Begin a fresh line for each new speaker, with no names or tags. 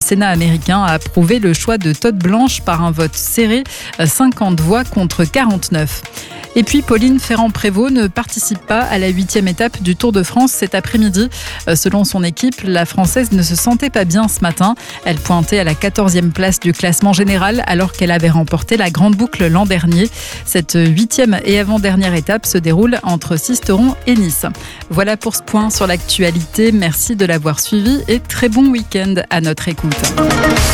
Sénat américain a approuvé le choix de Todd Blanche par un vote serré, 50 voix contre 49. Et puis Pauline Ferrand-Prévot ne participe pas à la 8e étape du Tour de France cet après-midi. Selon son équipe, la Française ne se sentait pas bien ce matin. Elle pointait à la 14e place du classement général alors qu'elle avait remporté la Grande Boucle l'an dernier. Cette 8e et avant-dernière étape se déroule entre Sisteron et Nice. Voilà pour ce point sur l'actualité. Merci de l'avoir suivi et très bon week-end à notre écoute.